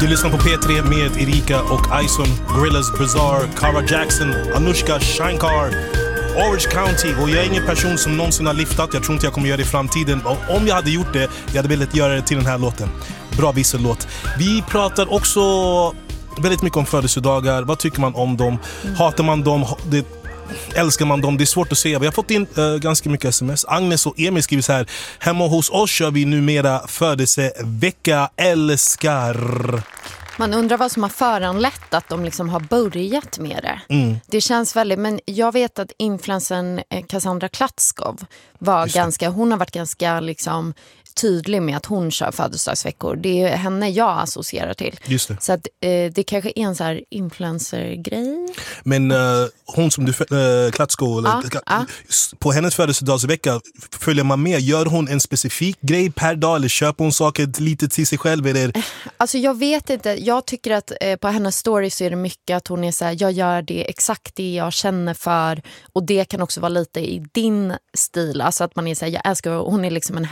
Du lyssnar på P3 med Erika och Ison, Gorillaz, Bizarre, Cara Jackson, Anushka Shankar, Orange County. Och jag är ingen person som någonsin har liftat. Jag tror inte jag kommer göra det i framtiden. Och om jag hade gjort det, jag hade velat göra det till den här låten. Bra vissellåt. Vi pratar också väldigt mycket om födelsedagar. Vad tycker man om dem? Hatar man dem? Älskar man dem? Det är svårt att säga. Vi har fått in ganska mycket sms. Agnes och Emil skriver så här: hemma hos oss kör vi numera födelsevecka. Älskar. Man undrar vad som har föranlett att de liksom har börjat med det. Det känns väldigt, men jag vet att influencern Cassandra Klatskov hon har varit ganska liksom tydlig med att hon kör födelsedagsveckor. Det är henne jag associerar till. Just det. Så att det kanske är en så här influencer-grej. Men hon som du Klatskov på hennes födelsedagsvecka, följer man med? Gör hon en specifik grej per dag eller köper hon saker lite till sig själv? Eller? Alltså jag vet inte. Jag tycker att på hennes story så är det mycket att hon är så här: jag gör det exakt det jag känner för, och det kan också vara lite i din stil. Alltså att man är så här, jag älskar, hon är liksom en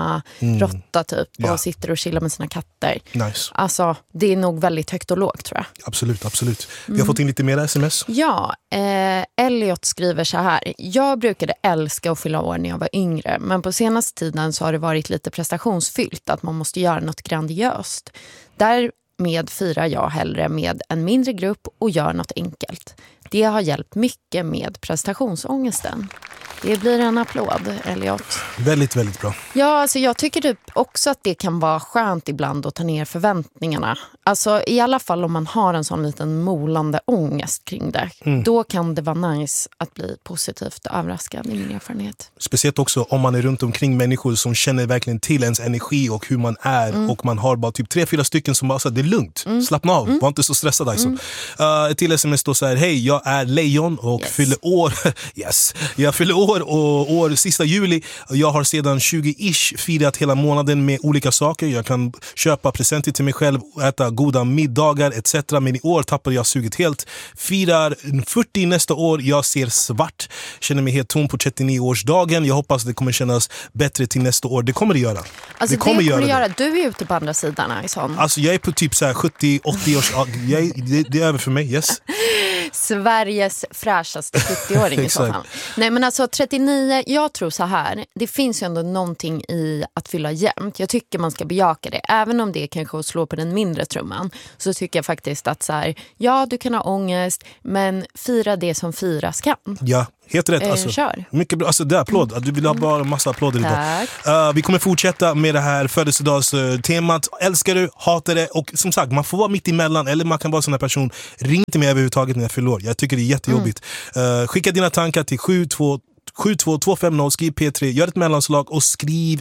råtta typ och sitter och chillar med sina katter. Nice. Alltså det är nog väldigt högt och lågt, tror jag. Absolut. Vi har fått in lite mer sms. Ja, Elliot skriver så här: jag brukade älska att fylla år när jag var yngre, men på senaste tiden så har det varit lite prestationsfyllt, att man måste göra något grandiöst. Därmed firar jag hellre med en mindre grupp och gör något enkelt. Det har hjälpt mycket med prestationsångesten. Det blir en applåd, Elliot. Väldigt, väldigt bra. Ja, alltså jag tycker typ också att det kan vara skönt ibland att ta ner förväntningarna. Alltså i alla fall om man har en sån liten molande ångest kring det. Då kan det vara nice att bli positivt överraskad, i min erfarenhet. Speciellt också om man är runt omkring människor som känner verkligen till ens energi och hur man är. Och man har bara typ 3-4 stycken som bara säger: det är lugnt, slappna av, var inte så stressad. Alltså. Till sms då så här: hej, jag är Lejon och fyller år. Jag fyller år sista juli. Jag har sedan 20-ish firat hela månaden med olika saker. Jag kan köpa presenter till mig själv, äta goda middagar etc. Men i år tappade jag suget helt. Firar 40 nästa år. Jag ser svart. Känner mig helt tom på 39-årsdagen. Jag hoppas det kommer kännas bättre till nästa år. Det kommer det göra. Alltså det kommer göra. Du är ute på andra sidan, Ison. Alltså jag är på typ så här 70-80 års. Det är över för mig, yes. Sveriges fräschaste 70-åring i så fall. Nej, men alltså 39, jag tror så här, det finns ju ändå någonting i att fylla jämnt. Jag tycker man ska bejaka det. Även om det kanske att slå på den mindre trumman, så tycker jag faktiskt att så här, ja, du kan ha ångest, men fira det som firas kan. Ja. Helt rätt, alltså. Kör. Mycket bra, alltså det är applåd. Du vill ha bara en massa applåder idag. Vi kommer fortsätta med det här födelsedagstemat. Älskar du, hatar det, och som sagt, man får vara mitt emellan, eller man kan vara en sån här person. Ring till mig överhuvudtaget när jag fyller år. Jag tycker det är jättejobbigt. Skicka dina tankar till 72250, skriv P3, gör ett mellanslag och skriv